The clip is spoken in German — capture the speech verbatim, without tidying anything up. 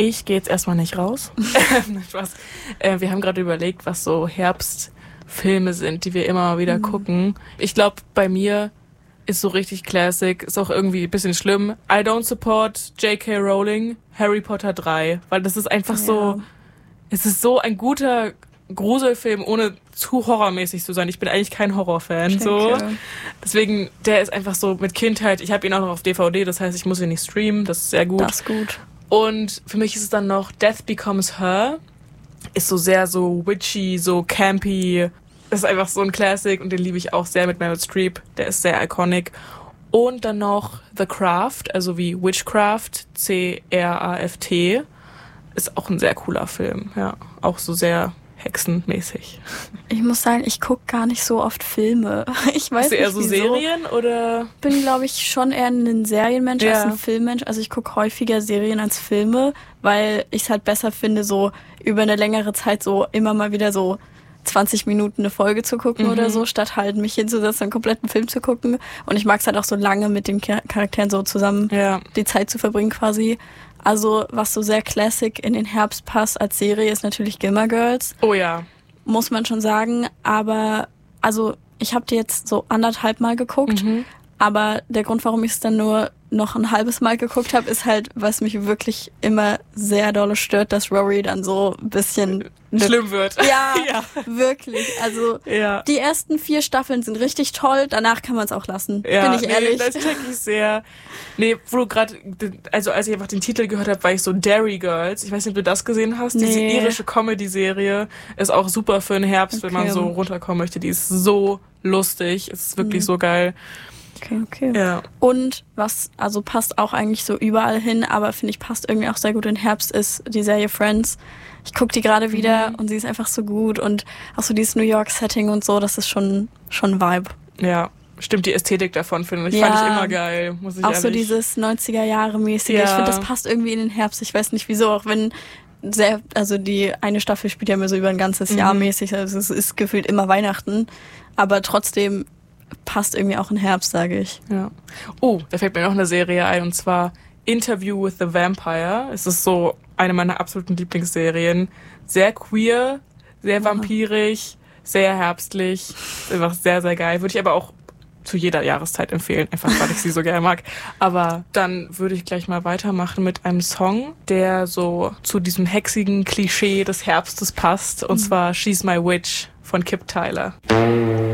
Ich gehe jetzt erstmal nicht raus. Spaß. Äh, wir haben gerade überlegt, was so Herbstfilme sind, die wir immer mal wieder mhm. gucken. Ich glaube, bei mir ist so richtig Classic, ist auch irgendwie ein bisschen schlimm. I don't support J K. Rowling, Harry Potter drei, weil das ist einfach ja. so, es ist so ein guter Gruselfilm, ohne zu horrormäßig zu sein. Ich bin eigentlich kein Horrorfan, so. Deswegen, der ist einfach so mit Kindheit. Ich habe ihn auch noch auf D V D, das heißt, ich muss ihn nicht streamen. Das ist sehr gut. Das ist gut. Und für mich ist es dann noch Death Becomes Her. Ist so sehr so witchy, so campy. Das ist einfach so ein Classic und den liebe ich auch sehr mit Meryl Streep. Der ist sehr iconic. Und dann noch The Craft, also wie Witchcraft, C R A F T. Ist auch ein sehr cooler Film, ja. Auch so sehr hexenmäßig. Ich muss sagen, ich gucke gar nicht so oft Filme. Ich weiß Bist du nicht, eher so wieso. Serien oder? Bin, glaube ich, schon eher ein Serienmensch ja. als ein Filmmensch. Also ich gucke häufiger Serien als Filme, weil ich es halt besser finde, so über eine längere Zeit so immer mal wieder so zwanzig Minuten eine Folge zu gucken mhm. oder so, statt halt mich hinzusetzen, einen kompletten Film zu gucken. Und ich mag es halt auch so lange mit den Charakteren so zusammen ja. die Zeit zu verbringen quasi. Also was so sehr Classic in den Herbst passt als Serie ist natürlich Gilmore Girls. Oh ja. Muss man schon sagen. Aber also ich habe die jetzt so anderthalb Mal geguckt. Mhm. Aber der Grund, warum ich es dann nur noch ein halbes Mal geguckt habe, ist halt, was mich wirklich immer sehr dolle stört, dass Rory dann so ein bisschen schlimm wird. Ja, ja. Wirklich. Also ja. die ersten vier Staffeln sind richtig toll, danach kann man es auch lassen. Ja, bin ich nee, ehrlich. Das check ich sehr. Nee, wo du gerade, also als ich einfach den Titel gehört habe, war ich so Derry Girls. Ich weiß nicht, ob du das gesehen hast. Nee. Diese irische Comedy-Serie ist auch super für den Herbst, okay. wenn man so runterkommen möchte. Die ist so lustig. Es ist wirklich mhm. so geil. Okay, okay. Ja. Und was also passt auch eigentlich so überall hin, aber finde ich passt irgendwie auch sehr gut in Herbst, ist die Serie Friends. Ich gucke die gerade wieder mhm. und sie ist einfach so gut und auch so dieses New York-Setting und so, das ist schon schon Vibe. Ja, stimmt, die Ästhetik davon finde ich, ja. fand ich immer geil, muss ich auch ehrlich. so dieses neunziger-Jahre-mäßige. Ja. Ich finde, das passt irgendwie in den Herbst. Ich weiß nicht wieso, auch wenn sehr, also die eine Staffel spielt ja immer so über ein ganzes mhm. Jahr mäßig, also es ist gefühlt immer Weihnachten, aber trotzdem passt irgendwie auch in Herbst, sage ich. Ja. Oh, da fällt mir noch eine Serie ein, und zwar Interview with the Vampire. Es ist so eine meiner absoluten Lieblingsserien. Sehr queer, sehr vampirisch, sehr herbstlich. Ist einfach sehr, sehr geil. Würde ich aber auch zu jeder Jahreszeit empfehlen, einfach weil ich sie so gerne mag. Aber dann würde ich gleich mal weitermachen mit einem Song, der so zu diesem hexigen Klischee des Herbstes passt. Und zwar She's My Witch von Kip Tyler.